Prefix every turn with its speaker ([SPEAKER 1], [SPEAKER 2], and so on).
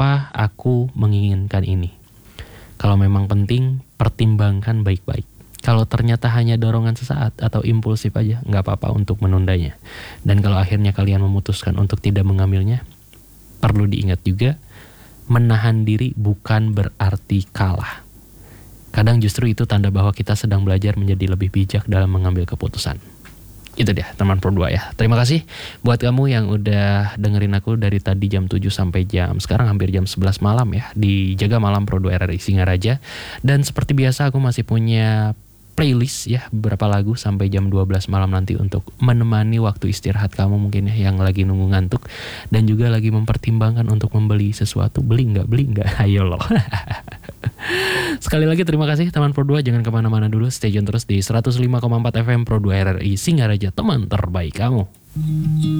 [SPEAKER 1] Kenapa aku menginginkan ini? Kalau memang penting, pertimbangkan baik-baik. Kalau ternyata hanya dorongan sesaat atau impulsif aja, nggak apa-apa untuk menundanya. Dan kalau akhirnya kalian memutuskan untuk tidak mengambilnya, perlu diingat juga, menahan diri bukan berarti kalah. Kadang justru itu tanda bahwa kita sedang belajar menjadi lebih bijak dalam mengambil keputusan. Itu dia teman Pro 2 ya. Terima kasih buat kamu yang udah dengerin aku dari tadi jam 7 sampai sekarang hampir jam 11 malam ya, di Jaga Malam Pro 2 RRI Singaraja. Dan seperti biasa aku masih punya playlist ya, beberapa lagu sampai jam 12 malam nanti untuk menemani waktu istirahat kamu mungkin ya, yang lagi nunggu ngantuk dan juga lagi mempertimbangkan untuk membeli sesuatu. Beli nggak ayo loh. Sekali lagi terima kasih teman Pro 2, jangan kemana-mana dulu, stay tune terus di 105,4 FM Pro 2 RRI Singaraja, teman terbaik kamu.